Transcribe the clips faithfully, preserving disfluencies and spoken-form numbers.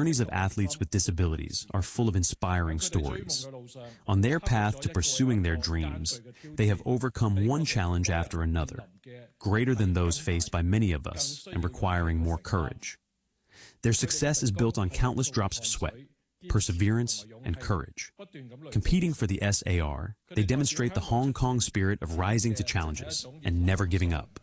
journeys of athletes with disabilities are full of inspiring stories. On their path to pursuing their dreams, they have overcome one challenge after another, greater than those faced by many of us and requiring more courage. Their success is built on countless drops of sweat, perseverance, and courage. Competing for the S A R, they demonstrate the Hong Kong spirit of rising to challenges and never giving up.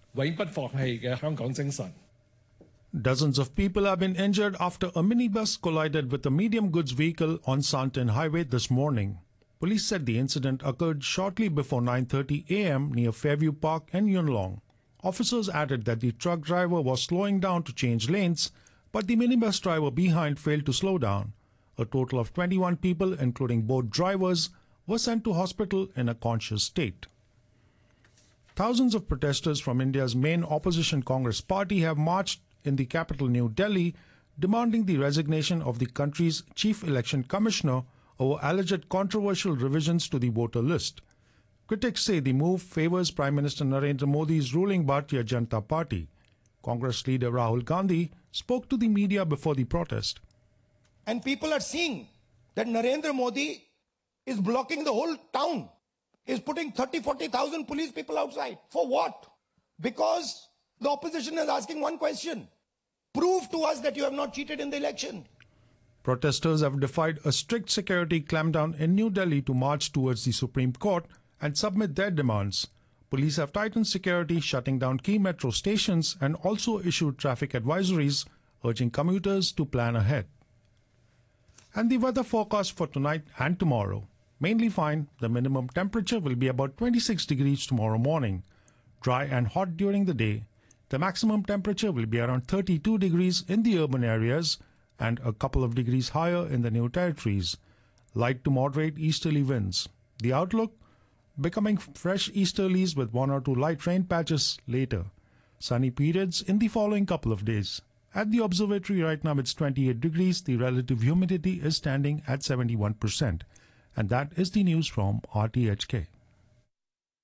Dozens of people have been injured after a minibus collided with a medium goods vehicle on Shantin Highway this morning. Police said the incident occurred shortly before nine thirty a m near Fairview Park and Yuen Long. Officers added that the truck driver was slowing down to change lanes, but the minibus driver behind failed to slow down. A total of twenty-one people, including both drivers, were sent to hospital in a conscious state. Thousands of protesters from India's main opposition Congress party have marched in the capital New Delhi, demanding the resignation of the country's chief election commissioner over alleged controversial revisions to the voter list. Critics say the move favors Prime Minister Narendra Modi's ruling Bharatiya Janata Party. Congress leader Rahul Gandhi spoke to the media before the protest. And people are seeing that Narendra Modi is blocking the whole town, is putting thirty, forty thousand police people outside. For what? Because the opposition is asking one question. Prove to us that you have not cheated in the election. Protesters have defied a strict security clampdown in New Delhi to march towards the Supreme Court and submit their demands. Police have tightened security, shutting down key metro stations, and also issued traffic advisories, urging commuters to plan ahead. And the weather forecast for tonight and tomorrow. Mainly fine, the minimum temperature will be about twenty-six degrees tomorrow morning. Dry and hot during the day. The maximum temperature will be around thirty-two degrees in the urban areas and a couple of degrees higher in the new territories. Light to moderate easterly winds. The outlook? Becoming fresh easterlies with one or two light rain patches later. Sunny periods in the following couple of days. At the observatory right now it's twenty-eight degrees. The relative humidity is standing at seventy-one percent. And that is the news from R T H K.